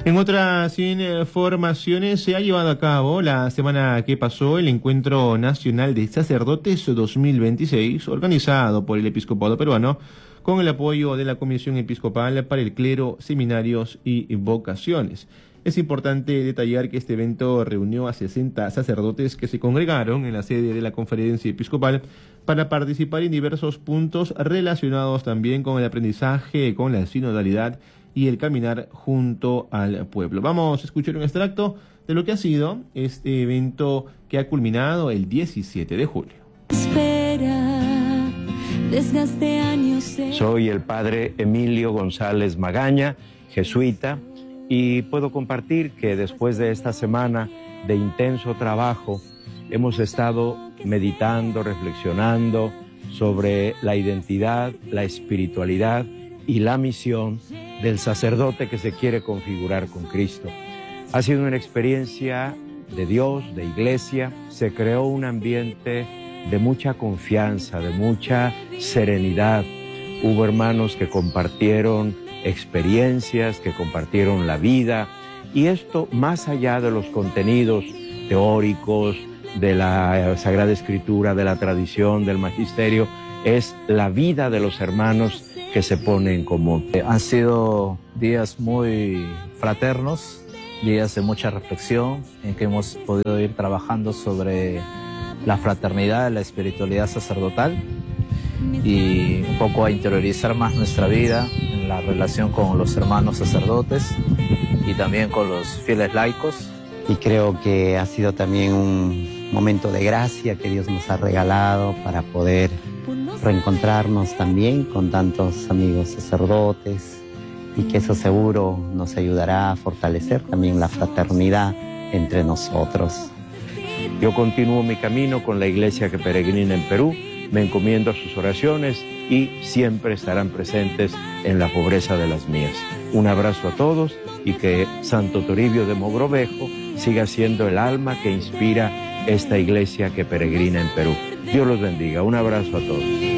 En otras informaciones, se ha llevado a cabo la semana que pasó el Encuentro Nacional de Sacerdotes 2026, organizado por el Episcopado Peruano, con el apoyo de la Comisión Episcopal para el Clero, Seminarios y Vocaciones. Es importante detallar que este evento reunió a 60 sacerdotes que se congregaron en la sede de la Conferencia Episcopal para participar en diversos puntos relacionados también con el aprendizaje, con la sinodalidad y el caminar junto al pueblo. Vamos a escuchar un extracto de lo que ha sido este evento que ha culminado el 17 de julio. Soy el padre Emilio González Magaña, jesuita, y puedo compartir que después de esta semana de intenso trabajo hemos estado meditando, reflexionando sobre la identidad, la espiritualidad y la misión del sacerdote que se quiere configurar con Cristo. Ha sido una experiencia de Dios, de iglesia. Se creó un ambiente de mucha confianza, de mucha serenidad. Hubo hermanos que compartieron experiencias, que compartieron la vida, y esto más allá de los contenidos teóricos, de la Sagrada Escritura, de la tradición, del magisterio, es la vida de los hermanos que se pone en común. Han sido días muy fraternos, días de mucha reflexión, en que hemos podido ir trabajando sobre la fraternidad, la espiritualidad sacerdotal, y un poco a interiorizar más nuestra vida en la relación con los hermanos sacerdotes y también con los fieles laicos. Y creo que ha sido también un momento de gracia que Dios nos ha regalado para poder reencontrarnos también con tantos amigos sacerdotes, y que eso seguro nos ayudará a fortalecer también la fraternidad entre nosotros. Yo continúo mi camino con la iglesia que peregrina en Perú, me encomiendo a sus oraciones y siempre estarán presentes en la pobreza de las mías. Un abrazo a todos y que Santo Toribio de Mogrovejo siga siendo el alma que inspira esta iglesia que peregrina en Perú. Dios los bendiga. Un abrazo a todos.